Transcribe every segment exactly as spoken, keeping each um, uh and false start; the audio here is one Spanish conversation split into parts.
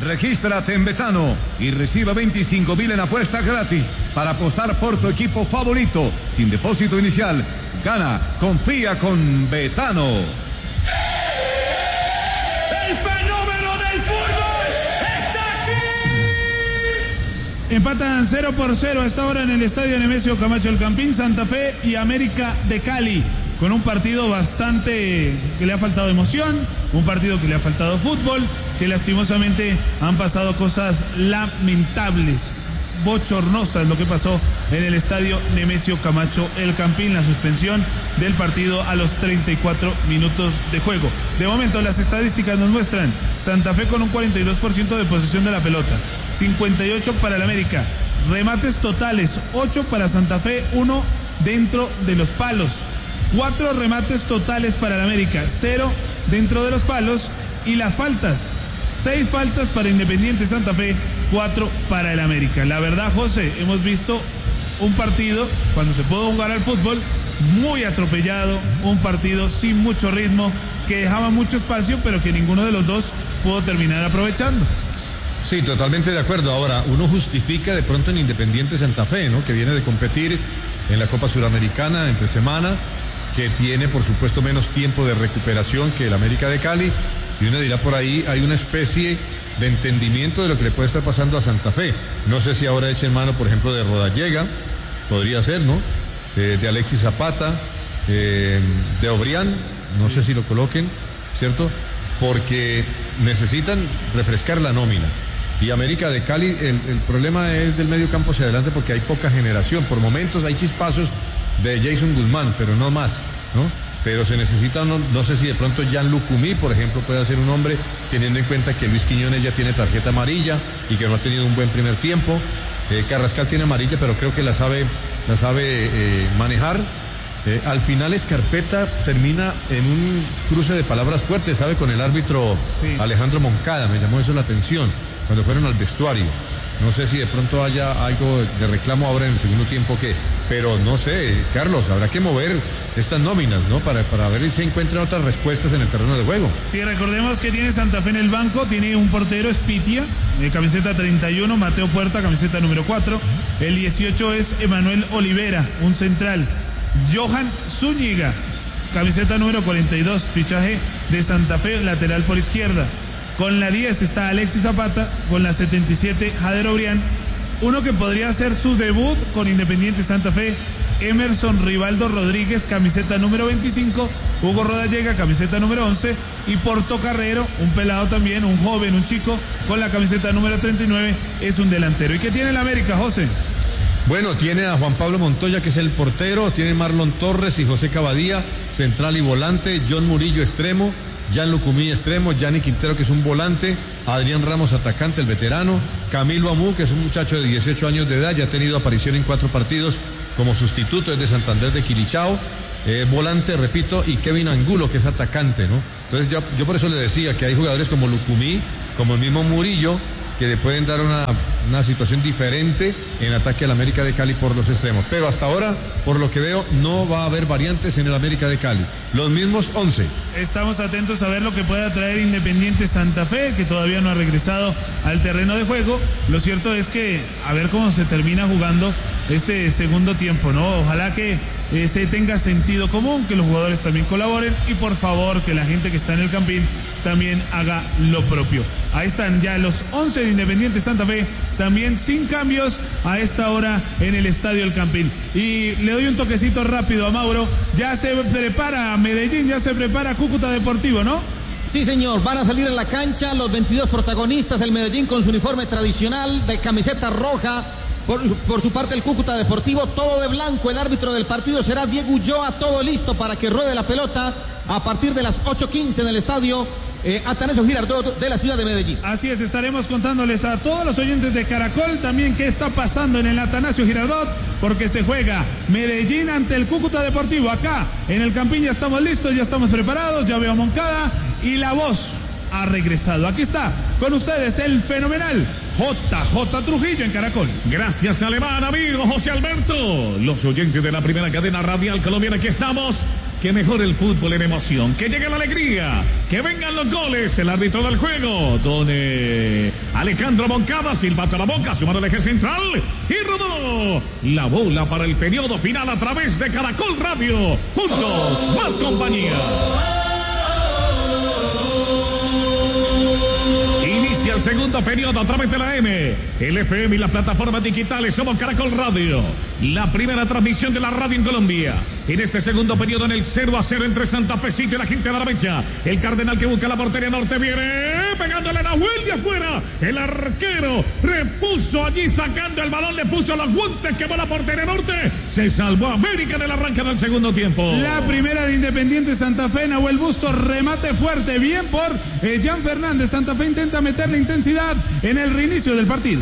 Regístrate en Betano y reciba veinticinco mil en apuestas gratis para apostar por tu equipo favorito. Sin depósito inicial. Gana, confía con Betano. ¡El fenómeno del fútbol está aquí! Empatan cero por cero a esta hora en el estadio Nemesio Camacho El Campín, Santa Fe y América de Cali, con un partido bastante que le ha faltado emoción, un partido que le ha faltado fútbol, que lastimosamente han pasado cosas lamentables, bochornosas, lo que pasó en el estadio Nemesio Camacho El Campín, la suspensión del partido a los treinta y cuatro minutos de juego. De momento las estadísticas nos muestran Santa Fe con un cuarenta y dos por ciento de posesión de la pelota, cincuenta y ocho para el América, remates totales, ocho para Santa Fe, uno dentro de los palos, cuatro remates totales para el América, cero dentro de los palos, y las faltas, seis faltas para Independiente Santa Fe, cuatro para el América. La verdad, José, hemos visto un partido, cuando se pudo jugar al fútbol, muy atropellado, un partido sin mucho ritmo, que dejaba mucho espacio, pero que ninguno de los dos pudo terminar aprovechando. Sí, totalmente de acuerdo. Ahora, uno justifica de pronto en Independiente Santa Fe, ¿no?, que viene de competir en la Copa Suramericana entre semana, que tiene por supuesto menos tiempo de recuperación que el América de Cali, y uno dirá por ahí hay una especie de entendimiento de lo que le puede estar pasando a Santa Fe. No sé si ahora echen mano, por ejemplo, de Rodallega, podría ser, ¿no? Eh, de Alexis Zapata, eh, de Obrián, no sé si lo coloquen, ¿cierto? Porque necesitan refrescar la nómina. Y América de Cali, el, el problema es del medio campo hacia adelante, porque hay poca generación. Por momentos hay chispazos de Jason Guzmán, pero no más, ¿no? Pero se necesita, no, no sé si de pronto Jan Lucumí, por ejemplo, puede ser un hombre, teniendo en cuenta que Luis Quiñones ya tiene tarjeta amarilla y que no ha tenido un buen primer tiempo. Eh, Carrascal tiene amarilla, pero creo que la sabe, la sabe eh, manejar. Eh, al final Escarpeta termina en un cruce de palabras fuertes, ¿sabe? Con el árbitro sí. Alejandro Moncada, me llamó eso la atención, cuando fueron al vestuario. No sé si de pronto haya algo de reclamo ahora en el segundo tiempo, que, pero no sé, Carlos, habrá que mover estas nóminas, ¿no? Para, para ver si se encuentran otras respuestas en el terreno de juego. Sí, recordemos que tiene Santa Fe en el banco, tiene un portero, Spitia, eh, camiseta treinta y uno, Mateo Puerta, camiseta número cuatro, el dieciocho es Emanuel Olivera, un central, Johan Zúñiga, camiseta número cuarenta y dos, fichaje de Santa Fe, lateral por izquierda. Con la diez está Alexis Zapata, con la setenta y siete Jader Obrián, uno que podría hacer su debut con Independiente Santa Fe, Emerson Rivaldo Rodríguez, camiseta número veinticinco, Hugo Rodallega, camiseta número once, y Porto Carrero, un pelado también, un joven, un chico, con la camiseta número treinta y nueve, es un delantero. ¿Y qué tiene el América, José? Bueno, tiene a Juan Pablo Montoya, que es el portero, tiene Marlon Torres y José Cavadía, central y volante, John Murillo extremo, Jan Lucumí extremo, Gianni Quintero, que es un volante, Adrián Ramos atacante, el veterano, Camilo Amú, que es un muchacho de dieciocho años de edad, ya ha tenido aparición en cuatro partidos como sustituto, es de Santander de Quilichao, eh, volante, repito, y Kevin Angulo, que es atacante, ¿no? Entonces yo, yo por eso le decía que hay jugadores como Lucumí, como el mismo Murillo, que le pueden dar una, una situación diferente en ataque al América de Cali por los extremos. Pero hasta ahora, por lo que veo, no va a haber variantes en el América de Cali. Los mismos once. Estamos atentos a ver lo que pueda traer Independiente Santa Fe, que todavía no ha regresado al terreno de juego. Lo cierto es que a ver cómo se termina jugando este segundo tiempo, ¿no? Ojalá que eh, se tenga sentido común, que los jugadores también colaboren y por favor que la gente que está en el Campín también haga lo propio. Ahí están ya los once de Independiente Santa Fe, también sin cambios a esta hora en el Estadio El Campín. Y le doy un toquecito rápido a Mauro, ya se prepara Medellín, ya se prepara Cúcuta Deportivo, ¿no? Sí, señor, van a salir en la cancha los veintidós protagonistas, el Medellín con su uniforme tradicional de camiseta roja. Por, por su parte el Cúcuta Deportivo, todo de blanco. El árbitro del partido será Diego Ulloa, todo listo para que ruede la pelota a partir de las ocho quince en el estadio eh, Atanasio Girardot de la ciudad de Medellín. Así es, estaremos contándoles a todos los oyentes de Caracol también qué está pasando en el Atanasio Girardot, porque se juega Medellín ante el Cúcuta Deportivo. Acá en el Campín ya estamos listos, ya estamos preparados, ya veo a Moncada y la voz ha regresado. Aquí está con ustedes el fenomenal J J Trujillo en Caracol. Gracias, Alemán, amigo José Alberto. Los oyentes de la primera cadena radial colombiana, aquí estamos Que mejore el fútbol en emoción, que llegue la alegría, que vengan los goles. El árbitro del juego, don eh, Alejandro Moncada, silbato a la boca, sumando el eje central y rodó la bola para el periodo final a través de Caracol Radio. Juntos, más compañía. Inicia el segundo periodo a través de la M, el F M y las plataformas digitales. Somos Caracol Radio, la primera transmisión de la radio en Colombia. En este segundo periodo, en el cero a cero entre Santa Fecito y la gente de la Mecha. El Cardenal que busca la portería norte viene pegándole a Nahuel de afuera. El arquero repuso allí sacando el balón, le puso los guantes, quemó la portería norte. Se salvó América en el arranque del segundo tiempo. La primera de Independiente Santa Fe, Nahuel Bustos, remate fuerte, bien por eh, Jan Fernández. Santa Fe intenta meterle intensidad en el reinicio del partido.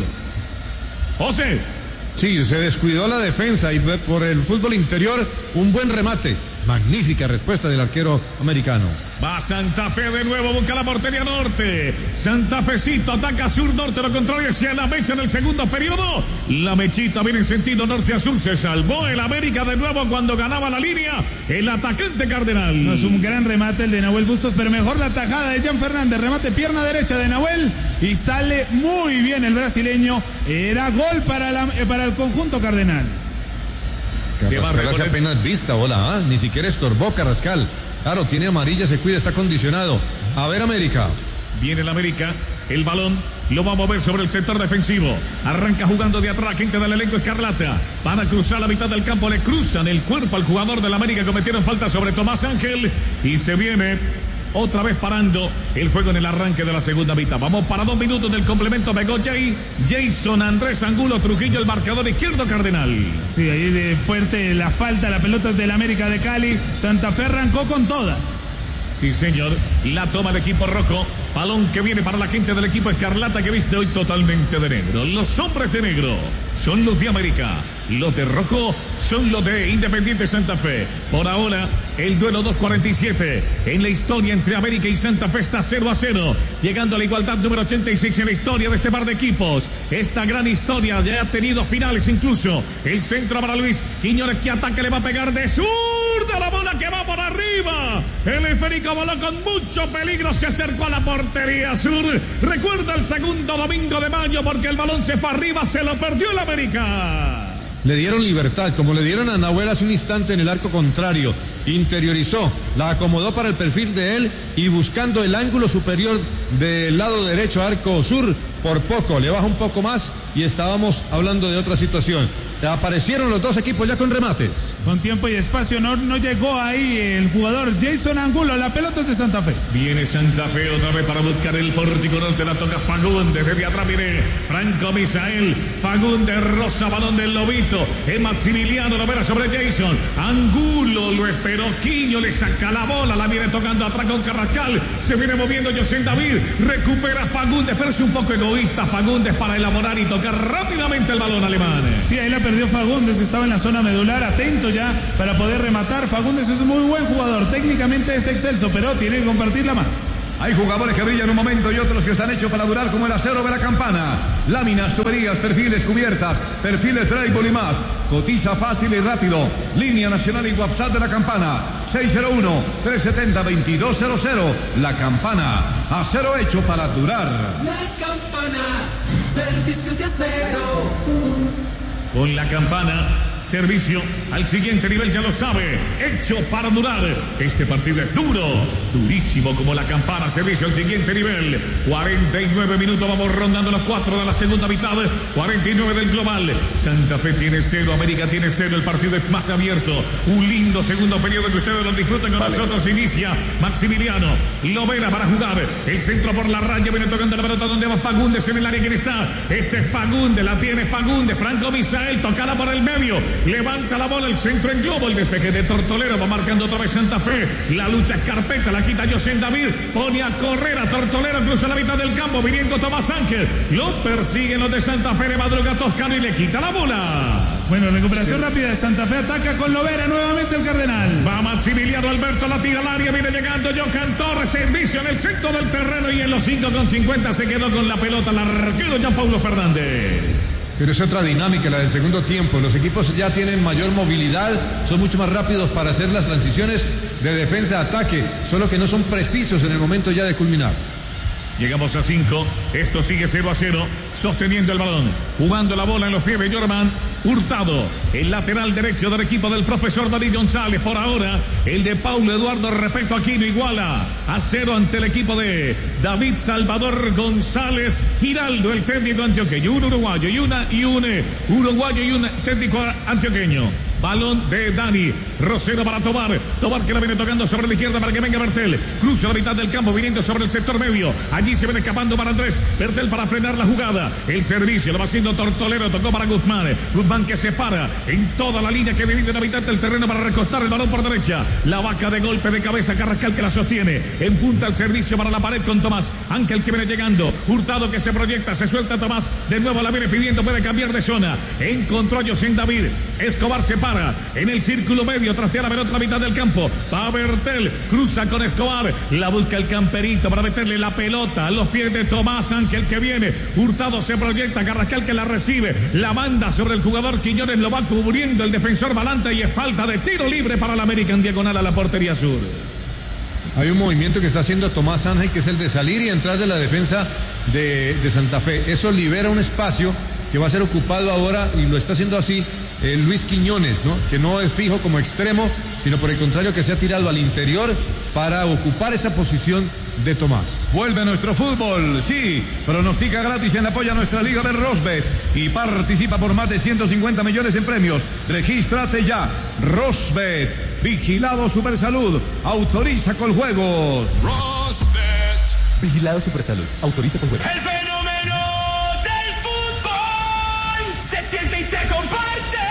José. Sí, se descuidó la defensa y por el fútbol interior, un buen remate. Magnífica respuesta del arquero americano. Va Santa Fe de nuevo, busca la portería norte. Santa Fecito ataca sur-norte, lo contrario hacia la Mecha en el segundo periodo. La Mechita viene en sentido norte a sur. Se salvó el América de nuevo cuando ganaba la línea el atacante Cardenal. No es un gran remate el de Nahuel Bustos, pero mejor la tajada de Jan Fernández. Remate pierna derecha de Nahuel y sale muy bien el brasileño. Era gol para, la, eh, para el conjunto Cardenal. Carrascal hace apenas vista, hola, ¿ah? Ni siquiera estorbó Carrascal. Claro, tiene amarilla, se cuida, está condicionado. A ver, América. Viene el América, el balón lo va a mover sobre el sector defensivo. Arranca jugando de atrás, gente del elenco Escarlata. Van a cruzar la mitad del campo, le cruzan el cuerpo al jugador del América. Cometieron falta sobre Tomás Ángel y se viene otra vez parando el juego en el arranque de la segunda mitad. Vamos para dos minutos del complemento. Pegó Jay, Jason Andrés Angulo Trujillo, el marcador izquierdo Cardenal. Sí, ahí de fuerte la falta, la pelota es del América de Cali. Santa Fe arrancó con toda. Sí, señor. La toma el equipo rojo. Balón que viene para la gente del equipo Escarlata, que viste hoy totalmente de negro. Los hombres de negro son los de América. Los de rojo son los de Independiente Santa Fe. Por ahora, el duelo dos cuarenta y siete en la historia entre América y Santa Fe está cero a cero. Llegando a la igualdad número ochenta y seis en la historia de este par de equipos. Esta gran historia ya ha tenido finales incluso. El centro para Luis Quiñones, que ataque, le va a pegar de sur de la bola que va por arriba. El esférico voló con mucho peligro, se acercó a la portería sur. Recuerda el segundo domingo de mayo, porque el balón se fue arriba, se lo perdió el América. Le dieron libertad, como le dieron a Nahuel hace un instante en el arco contrario. Interiorizó, la acomodó para el perfil de él y buscando el ángulo superior del lado derecho, arco sur, por poco, le baja un poco más y estábamos hablando de otra situación. Aparecieron los dos equipos ya con remates. Con tiempo y espacio, no, no llegó ahí el jugador Jason Angulo. La pelota es de Santa Fe. Viene Santa Fe otra vez para buscar el pórtico norte. La toca Fagundes, desde atrás viene Franco Misael. Fagundes, rosa, balón del Lobito. Es Maximiliano, lo verá sobre Jason. Angulo lo esperó. Quiño le saca la bola. La viene tocando atrás con Carrascal. Se viene moviendo José David. Recupera Fagundes, pero es un poco egoísta Fagundes para elaborar y tocar rápidamente el balón alemán. Sí, ahí la perdió Fagundes, que estaba en la zona medular, atento ya para poder rematar. Fagundes es un muy buen jugador, técnicamente es excelso, pero tiene que compartirla más. Hay jugadores que brillan un momento y otros que están hechos para durar, como el acero de la campana. Láminas, tuberías, perfiles, cubiertas, perfiles drywall y más. Cotiza fácil y rápido. Línea nacional y WhatsApp de la campana. seis cero uno, tres siete cero, dos dos cero cero. La Campana. Acero hecho para durar. La Campana. Servicio de acero. Con La Campana, servicio al siguiente nivel, ya lo sabe, hecho para durar. Este partido es duro, durísimo como La Campana, servicio al siguiente nivel. cuarenta y nueve minutos, vamos rondando los cuatro de la segunda mitad, cuarenta y nueve del global. Santa Fe tiene cero, América tiene cero, el partido es más abierto. Un lindo segundo periodo que ustedes lo disfruten con vale. Nosotros. Inicia Maximiliano Lovera para jugar, el centro por la raya, viene tocando la pelota donde va Fagundes en el área. ¿Quién está? Este es Fagundes, la tiene Fagundes, Franco Misael, tocada por el medio, levanta la bola, el centro en globo, el despeje de Tortolero, va marcando otra vez Santa Fe, la lucha es carpeta, la quita José David, pone a correr a Tortolero, cruza la mitad del campo, viniendo Tomás Ángel, lo persiguen los de Santa Fe, de madruga Toscano y le quita la bola. Bueno, recuperación sí. rápida de Santa Fe, ataca con Lovera nuevamente el Cardenal. Va Maximiliano Alberto, la tira al área, viene llegando Johan Torres, servicio en el centro del terreno y en los cinco con cincuenta se quedó con la pelota el arquero Jean Paulo Fernández. Pero es otra dinámica la del segundo tiempo. Los equipos ya tienen mayor movilidad, son mucho más rápidos para hacer las transiciones de defensa-ataque, solo que no son precisos en el momento ya de culminar. Llegamos a cinco, esto sigue cero a cero, sosteniendo el balón, jugando la bola en los pies de Jorman Hurtado, el lateral derecho del equipo del profesor David González. Por ahora, el de Paulo Eduardo respecto a Aquino iguala a cero ante el equipo de David Salvador González Giraldo, el técnico antioqueño, un uruguayo y una y un uruguayo y un técnico antioqueño. Balón de Dani Rosero para Tobar. Tobar que la viene tocando sobre la izquierda para que venga Bertel. Cruza la mitad del campo viniendo sobre el sector medio. Allí se viene escapando para Andrés. Bertel para frenar la jugada. El servicio lo va haciendo Tortolero. Tocó para Guzmán. Guzmán que se para en toda la línea que divide la mitad del terreno para recostar el balón por derecha. La vaca de golpe de cabeza. Carrascal que la sostiene. En punta el servicio para la pared con Tomás. Ángel que viene llegando. Hurtado que se proyecta. Se suelta Tomás. De nuevo la viene pidiendo. Puede cambiar de zona. Encontró a José David. Escobar se para en el círculo medio, trastea la pelota a la mitad del campo, va Bertel, cruza con Escobar, la busca el camperito para meterle la pelota a los pies de Tomás Ángel que viene, Hurtado se proyecta, Carrascal que la recibe, la manda sobre el jugador Quiñones, lo va cubriendo el defensor Balanta y es falta de tiro libre para la América en diagonal a la portería sur. Hay un movimiento que está haciendo Tomás Ángel que es el de salir y entrar de la defensa de, de Santa Fe, eso libera un espacio que va a ser ocupado ahora y lo está haciendo así Eh, Luis Quiñones, ¿no? Que no es fijo como extremo, sino por el contrario que se ha tirado al interior para ocupar esa posición de Tomás. Vuelve nuestro fútbol, sí, pronostica gratis en apoyo a nuestra liga de Rosbet y participa por más de ciento cincuenta millones en premios. Regístrate ya, Rosbet, vigilado Supersalud, autoriza con juegos. Rosbet, vigilado Supersalud, autoriza con juegos. El fenómeno del fútbol se siente y se comparte.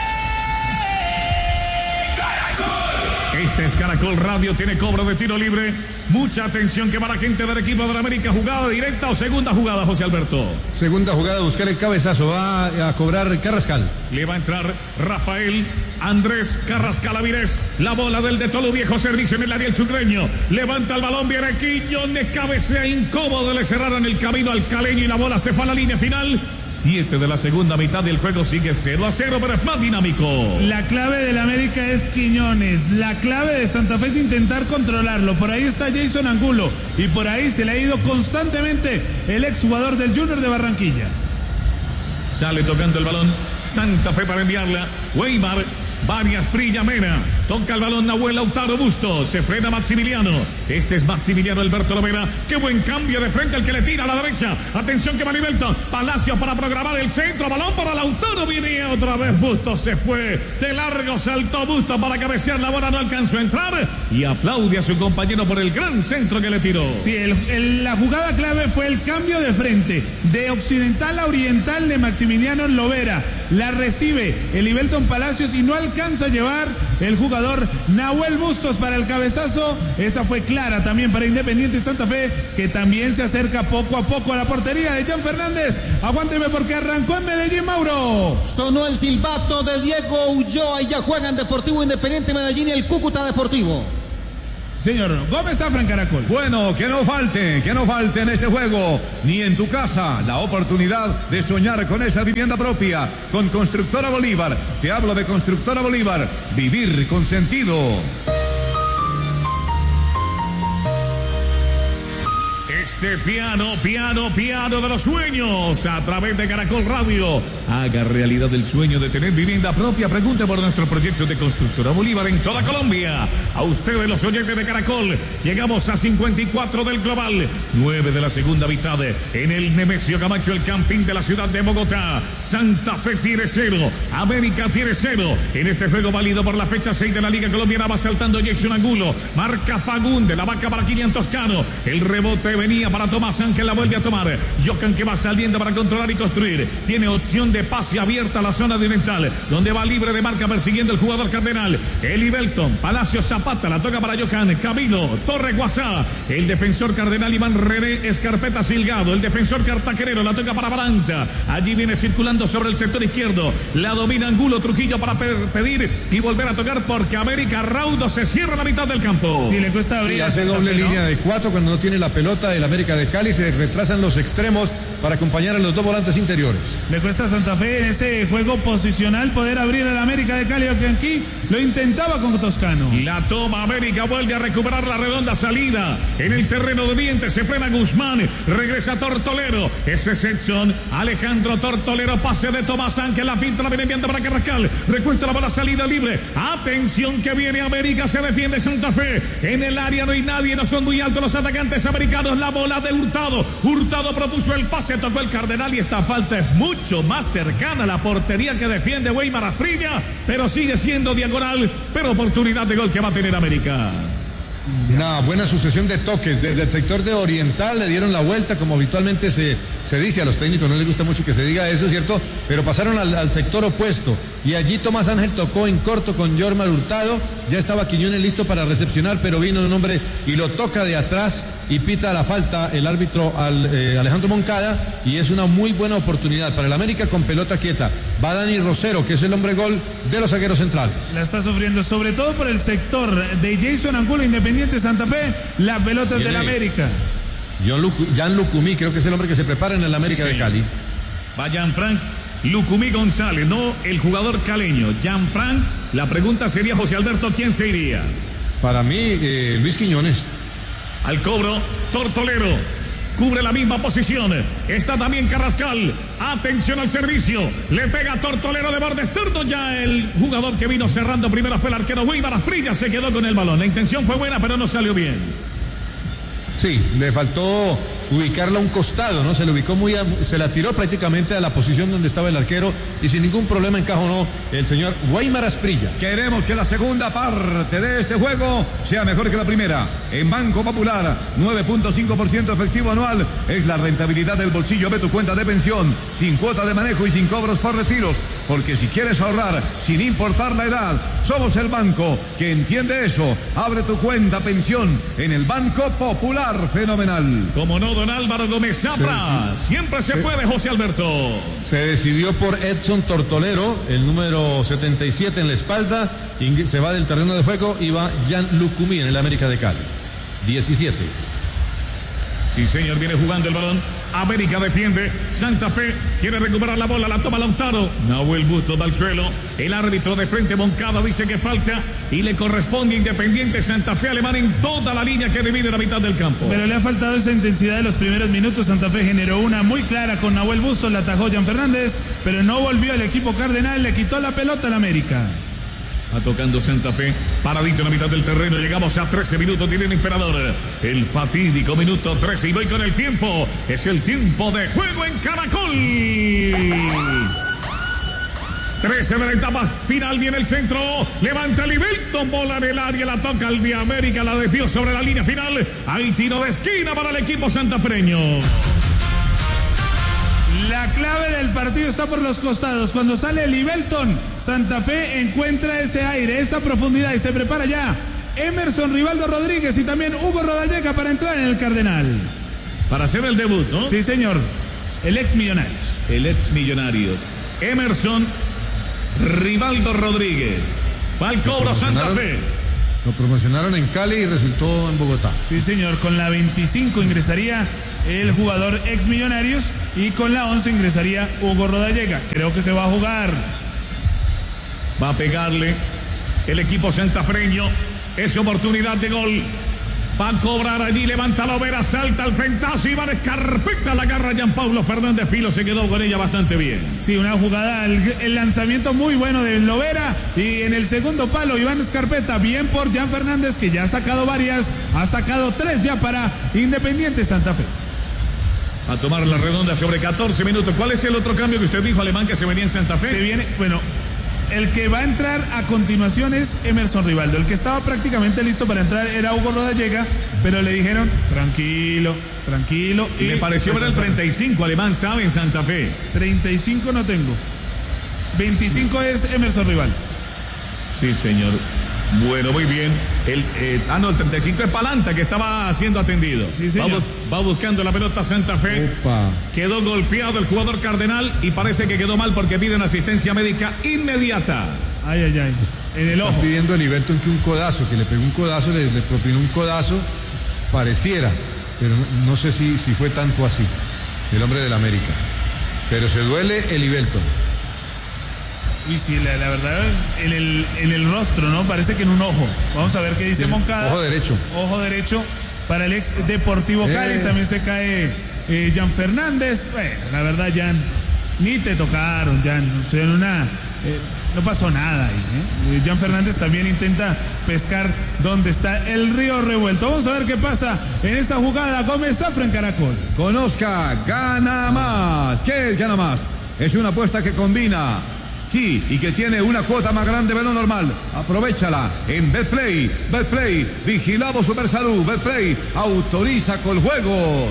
Este es Caracol Radio, tiene cobro de tiro libre. Mucha atención que va la gente del equipo de la América. ¿Jugada directa o segunda jugada, José Alberto? Segunda jugada, buscar el cabezazo. Va a cobrar Carrascal. Le va a entrar Rafael Andrés Carrascal Avilés. La bola del de Tolo Viejo, servicio en el área el sugreño. Levanta el balón, viene Quiñones, cabecea incómodo. Le cerraron el camino al caleño y la bola se fue a la línea final. Siete de la segunda mitad del juego, sigue cero a cero, pero es más dinámico. La clave del América es Quiñones. La clave de Santa Fe es intentar controlarlo. Por ahí está Jason Angulo y por ahí se le ha ido constantemente el exjugador del Junior de Barranquilla. Sale tocando el balón Santa Fe para enviarla. Weimar, Varias Prilla Mena. Toca el balón Nahuel Lautaro Bustos. Se frena Maximiliano. Este es Maximiliano Alberto Lovera. Qué buen cambio de frente el que le tira a la derecha. Atención que va Nivelton. Palacios para programar el centro. Balón para Lautaro. Viene otra vez Bustos. Se fue de largo. Saltó Bustos para cabecear. La bola no alcanzó a entrar. Y aplaude a su compañero por el gran centro que le tiró. Sí, el, el, la jugada clave fue el cambio de frente. De occidental a oriental de Maximiliano Lovera. La recibe el Nivelton Palacios y no alcanza a llevar el jugador Nahuel Bustos para el cabezazo. Esa fue clara también para Independiente Santa Fe, que también se acerca poco a poco a la portería de Jan Fernández. Aguánteme porque arrancó en Medellín, Mauro. Sonó el silbato de Diego Ulloa y ya juegan Deportivo Independiente Medellín y el Cúcuta Deportivo. Señor Gómez Zafra en Caracol. Bueno, que no falte, que no falte en este juego, ni en tu casa, la oportunidad de soñar con esa vivienda propia, con Constructora Bolívar. Te hablo de Constructora Bolívar, vivir con sentido. Este piano, piano, piano de los sueños a través de Caracol Radio. Haga realidad el sueño de tener vivienda propia. Pregunte por nuestro proyecto de Constructora Bolívar en toda Colombia. A ustedes los oyentes de Caracol, llegamos a cincuenta y cuatro del global, nueve de la segunda mitad en el Nemesio Camacho, el campín de la ciudad de Bogotá. Santa Fe tiene cero, América tiene cero. En este juego válido por la fecha seis de la Liga Colombiana va saltando Jason Angulo. Marca Fagunde, la vaca para Kilian Toscano. El rebote venía para Tomás Ángel, la vuelve a tomar. Jocan que va saliendo para controlar y construir. Tiene opción de pase abierta a la zona de oriental, donde va libre de marca persiguiendo el jugador Cardenal. Eli Belton, Palacio Zapata, la toca para Jocan. Camilo, Torre Guasá. El defensor Cardenal Iván René Escarpeta Silgado. El defensor cartaquerero la toca para Balanta. Allí viene circulando sobre el sector izquierdo. La domina Angulo Trujillo para pedir y volver a tocar porque América Raudo se cierra la mitad del campo. Sí, le cuesta abrir. Sí, hace doble Fe, ¿no? línea de cuatro cuando no tiene la pelota. El América de Cali, se retrasan los extremos para acompañar a los dos volantes interiores. Le cuesta a Santa Fe en ese juego posicional poder abrir al América de Cali, que aquí lo intentaba con Toscano. La toma América, vuelve a recuperar la redonda salida. En el terreno de Dientes se frena Guzmán, regresa Tortolero. Ese es Edson, Alejandro Tortolero, pase de Tomás Ángel, la pinta, la viene enviando para Carrascal. Recuesta la bola, salida libre. Atención que viene América, se defiende Santa Fe. En el área no hay nadie, no son muy altos los atacantes americanos. La bola de Hurtado. Hurtado propuso el pase, tocó el Cardenal y esta falta es mucho más cercana a la portería que defiende Weimar Asprilla, pero sigue siendo diagonal, pero oportunidad de gol que va a tener América. Una buena sucesión de toques desde el sector de Oriental, le dieron la vuelta, como habitualmente se, se dice, a los técnicos no les gusta mucho que se diga eso, ¿cierto? Pero pasaron al, al sector opuesto y allí Tomás Ángel tocó en corto con Yormar Hurtado, ya estaba Quiñones listo para recepcionar, pero vino un hombre y lo toca de atrás y pita la falta el árbitro al, eh, Alejandro Moncada, y es una muy buena oportunidad para el América con pelota quieta. Va Dani Rosero, que es el hombre gol de los zagueros centrales. La está sufriendo sobre todo por el sector de Jason Angulo, Independiente Santa Fe, la pelota del América. Jan Lucumí, creo que es el hombre que se prepara en el América sí, de Cali. Va Jean-Franc Lucumí González, no el jugador caleño. Jean-Franc, la pregunta sería, José Alberto, ¿quién se iría? Para mí, eh, Luis Quiñones. Al cobro, Tortolero. Cubre la misma posición. Está también Carrascal. Atención al servicio. Le pega Tortolero de borde externo. Ya el jugador que vino cerrando primero fue el arquero Weimar Asprilla. Se quedó con el balón. La intención fue buena, pero no salió bien. Sí, le faltó ubicarla a un costado, ¿no? Se le ubicó muy, a, se la tiró prácticamente a la posición donde estaba el arquero y sin ningún problema encajonó el señor Weimar Asprilla. Queremos que la segunda parte de este juego sea mejor que la primera. En Banco Popular, nueve punto cinco por ciento efectivo anual es la rentabilidad del bolsillo de tu cuenta de pensión, sin cuota de manejo y sin cobros por retiros. Porque si quieres ahorrar sin importar la edad, somos el banco que entiende eso. Abre tu cuenta pensión en el Banco Popular. Fenomenal. Como no, don Álvaro Gómez Zafra. Sí, sí. Siempre se sí. puede, José Alberto. Se decidió por Edson Tortolero, el número setenta y siete en la espalda. Se va del terreno de juego y va Jan Lucumí en el América de Cali. diecisiete. Sí, señor, viene jugando el balón. América defiende. Santa Fe quiere recuperar la bola. La toma Lautaro. Nahuel Bustos va al suelo. El árbitro de frente, Moncada, dice que falta y le corresponde Independiente Santa Fe Alemán en toda la línea que divide la mitad del campo. Pero le ha faltado esa intensidad de los primeros minutos. Santa Fe generó una muy clara con Nahuel Bustos. La atajó Jan Fernández, pero no volvió el equipo cardenal. Le quitó la pelota al América. Va tocando Santa Fe, paradito en la mitad del terreno. Llegamos a trece minutos, tiene el emperador. El fatídico minuto trece y voy con el tiempo. Es el tiempo de juego en Caracol. trece de la etapa final, viene el centro. Levanta Livelton, bola en el área, la toca el de América, la desvió sobre la línea final. Hay tiro de esquina para el equipo santafreño. La clave del partido está por los costados. Cuando sale Livelton, Santa Fe encuentra ese aire, esa profundidad y se prepara ya Emerson Rivaldo Rodríguez y también Hugo Rodallega para entrar en el Cardenal. Para hacer el debut, ¿no? Sí, señor. El ex Millonarios. El ex Millonarios. Emerson Rivaldo Rodríguez. Va al cobro Santa Fe. Lo promocionaron en Cali y resultó en Bogotá. Sí, señor. Con la veinticinco ingresaría el jugador ex Millonarios y con la once ingresaría Hugo Rodallega. Creo que se va a jugar. Va a pegarle el equipo santafreño. Es oportunidad de gol. Va a cobrar allí, levanta la Lovera, salta al frentazo y va a escarpeta, la agarra Gianpaulo Fernández Filo, se quedó con ella bastante bien. Sí, una jugada, el, el lanzamiento muy bueno de Lovera y en el segundo palo Iván Escarpeta, bien por Jan Fernández que ya ha sacado varias, ha sacado tres ya para Independiente Santa Fe. A tomar la redonda sobre catorce minutos. ¿Cuál es el otro cambio que usted dijo, Alemán, que se venía en Santa Fe? Se viene, bueno, el que va a entrar a continuación es Emerson Rivaldo. El que estaba prácticamente listo para entrar era Hugo Rodallega, pero le dijeron, tranquilo, tranquilo. Y me pareció ver el treinta y cinco, Alemán, ¿sabe? En Santa Fe. treinta y cinco no tengo. veinticinco sí. Es Emerson Rivaldo. Sí, señor. Bueno, muy bien. El, eh, ah, no, el treinta y cinco es Palanta, que estaba siendo atendido. Sí, señor. Va, va buscando la pelota Santa Fe. Opa. Quedó golpeado el jugador Cardenal y parece que quedó mal porque piden asistencia médica inmediata. Ay, ay, ay. En el ojo. Está pidiendo a Livelton que un codazo, que le pegó un codazo, le, le propinó un codazo. Pareciera. pero no, no sé si, si fue tanto así, el hombre del América. Pero se duele el Ibelton. Uy, sí, la, la verdad, en el, en el rostro, ¿no? Parece que en un ojo. Vamos a ver qué dice Sí, Moncada. ojo derecho. Ojo derecho para el ex Deportivo Cali. Eh. También se cae eh, Jan Fernández. Bueno, la verdad, Jan, ni te tocaron, Jan. O sea, en una... Eh, no pasó nada ahí, ¿eh? Jan Fernández también intenta pescar donde está el río revuelto. Vamos a ver qué pasa en esa jugada. Gómez Zafra en Caracol. Conozca, gana más. ¿Qué es gana más? Es una apuesta que combina, sí, y que tiene una cuota más grande de lo normal. Aprovechala en Betplay. Betplay, vigilamos Supersalud. Betplay, autoriza con juegos.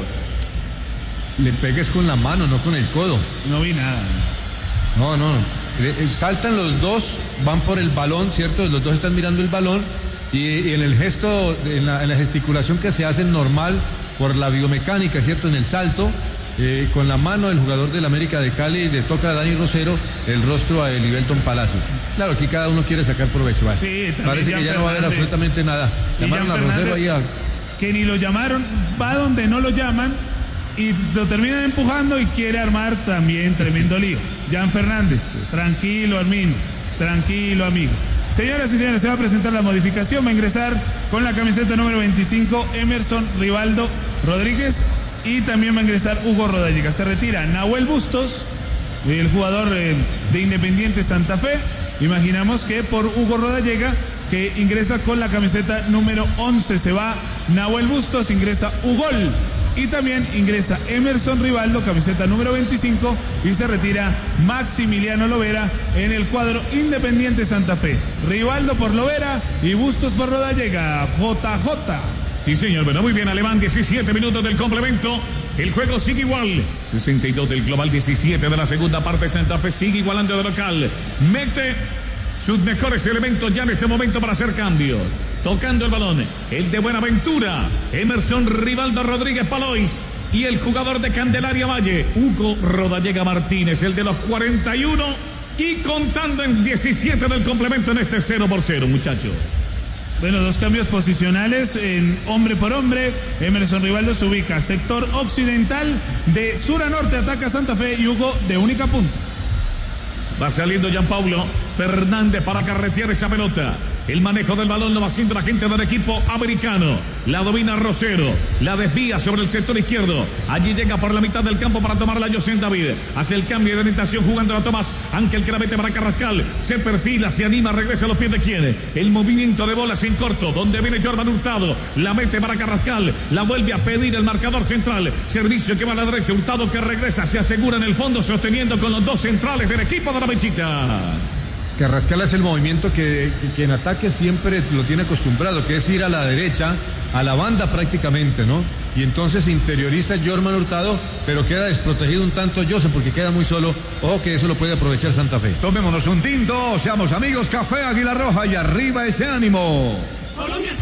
Le pegues con la mano, no con el codo. No vi nada. No, no, eh, saltan los dos, van por el balón, ¿cierto? Los dos están mirando el balón y, y en el gesto, en la, en la gesticulación que se hace normal por la biomecánica, ¿cierto? En el salto, eh, con la mano el jugador del América de Cali le toca a Dani Rosero el rostro a Elibelton Palacios. Claro, aquí cada uno quiere sacar provecho. ¿Vale? Sí, también parece Jan que ya no va a haber Fernández. absolutamente nada. Y Llamaron Jan a Rosero Fernández, ahí a... que ni lo llamaron, va donde no lo llaman y lo terminan empujando y quiere armar también tremendo lío. Jan Fernández, tranquilo, Armino, tranquilo, amigo. Señoras y señores, se va a presentar la modificación, va a ingresar con la camiseta número veinticinco Emerson Rivaldo Rodríguez y también va a ingresar Hugo Rodallega. Se retira Nahuel Bustos, el jugador eh, de Independiente Santa Fe. Imaginamos que por Hugo Rodallega, que ingresa con la camiseta número once, se va Nahuel Bustos, ingresa Ugol. Y también ingresa Emerson Rivaldo, camiseta número veinticinco, y se retira Maximiliano Lovera en el cuadro Independiente Santa Fe. Rivaldo por Lovera y Bustos por Rodallega. J J. Sí, señor, bueno, muy bien, Alemán, diecisiete minutos del complemento. El juego sigue igual. sesenta y dos del global, diecisiete de la segunda parte. Santa Fe sigue igualando de local. Mete sus mejores elementos ya en este momento para hacer cambios. Tocando el balón, el de Buenaventura, Emerson Rivaldo Rodríguez Palois. Y el jugador de Candelaria Valle, Hugo Rodallega Martínez, el de los cuarenta y uno. Y contando en diecisiete del complemento en este cero por cero, muchachos. Bueno, dos cambios posicionales en hombre por hombre. Emerson Rivaldo se ubica sector occidental, de sur a norte ataca Santa Fe y Hugo de única punta. Va saliendo Gianpaulo Fernández para carretear esa pelota. El manejo del balón lo va haciendo la gente del equipo americano. La domina Rosero. La desvía sobre el sector izquierdo. Allí llega por la mitad del campo para tomarla José David. Hace el cambio de orientación jugando a Tomás. Ángel que la mete para Carrascal. Se perfila, se anima, regresa a los pies de quién. El movimiento de bolas en corto. Donde viene Jordan Hurtado. La mete para Carrascal. La vuelve a pedir el marcador central. Servicio que va a la derecha. Hurtado que regresa. Se asegura en el fondo sosteniendo con los dos centrales del equipo de la Mechita. Carrascal es el movimiento que, que, que en ataque siempre lo tiene acostumbrado, que es ir a la derecha, a la banda prácticamente, ¿no? Y entonces interioriza Jorman Hurtado, pero queda desprotegido un tanto Joseph porque queda muy solo. Ojo que eso lo puede aprovechar Santa Fe. Tomémonos un tinto, seamos amigos, Café Águila Roja y arriba ese ánimo. Colombia está